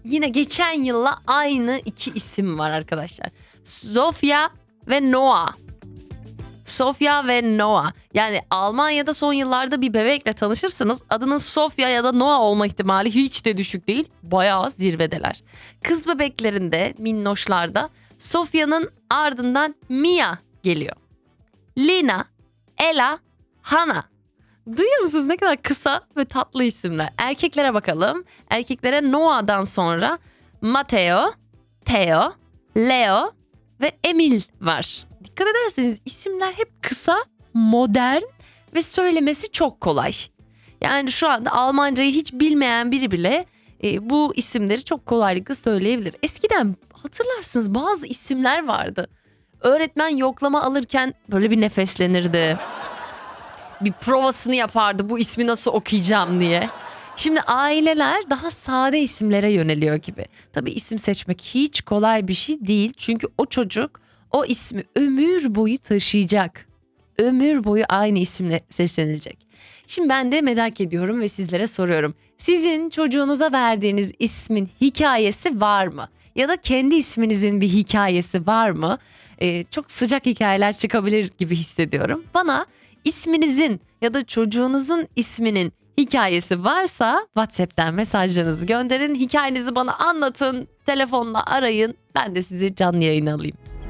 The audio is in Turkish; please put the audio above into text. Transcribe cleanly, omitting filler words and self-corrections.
yine geçen yılla aynı iki isim var arkadaşlar. Sofia ve Noah. Sofia ve Noah. Yani Almanya'da son yıllarda bir bebekle tanışırsanız adının Sofia ya da Noah olma ihtimali hiç de düşük değil. Bayağı zirvedeler. Kız bebeklerinde, minnoşlarda Sofia'nın ardından Mia geliyor. Lina, Ella, Hana. Duyuyor musunuz ne kadar kısa ve tatlı isimler? Erkeklere bakalım. Erkeklere Noah'dan sonra Matteo, Theo, Leo ve Emil var. Dikkat ederseniz isimler hep kısa, modern ve söylemesi çok kolay. Yani şu anda Almancayı hiç bilmeyen biri bile bu isimleri çok kolaylıkla söyleyebilir. Eskiden hatırlarsınız bazı isimler vardı. Öğretmen yoklama alırken böyle bir nefeslenirdi. Bir provasını yapardı bu ismi nasıl okuyacağım diye. Şimdi aileler daha sade isimlere yöneliyor gibi. Tabii isim seçmek hiç kolay bir şey değil. Çünkü o çocuk o ismi ömür boyu taşıyacak. Ömür boyu aynı isimle seslenilecek. Şimdi ben de merak ediyorum ve sizlere soruyorum. Sizin çocuğunuza verdiğiniz ismin hikayesi var mı? Ya da kendi isminizin bir hikayesi var mı? Çok sıcak hikayeler çıkabilir gibi hissediyorum. Bana isminizin ya da çocuğunuzun isminin hikayesi varsa WhatsApp'tan mesajlarınızı gönderin. Hikayenizi bana anlatın, telefonla arayın. Ben de sizi canlı yayına alayım.